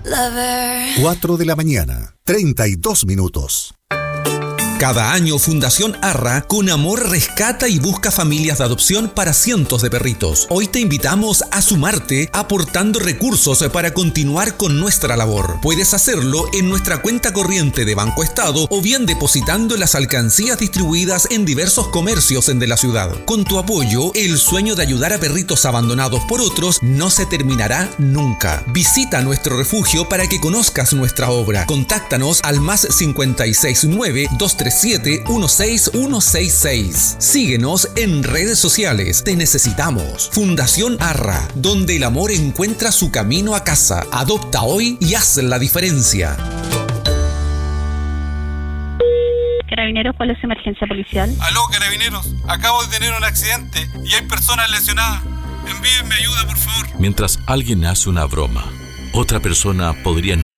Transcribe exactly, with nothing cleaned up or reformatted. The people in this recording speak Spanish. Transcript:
cuatro de la mañana, treinta y dos minutos. Cada año Fundación Arra con amor rescata y busca familias de adopción para cientos de perritos. Hoy te invitamos a sumarte aportando recursos para continuar con nuestra labor. Puedes hacerlo en nuestra cuenta corriente de Banco Estado o bien depositando las alcancías distribuidas en diversos comercios de la ciudad. Con tu apoyo, el sueño de ayudar a perritos abandonados por otros no se terminará nunca. Visita nuestro refugio para que conozcas nuestra obra. Contáctanos al más cincuenta y seis nueve, dos tres siete, uno seis uno seis seis. Síguenos en redes sociales. Te necesitamos. Fundación Arra, donde el amor encuentra su camino a casa. Adopta hoy y haz la diferencia. Carabineros, ¿cuál es su emergencia policial? Aló, Carabineros. Acabo de tener un accidente y hay personas lesionadas. Envíenme ayuda, por favor. Mientras alguien hace una broma, otra persona podría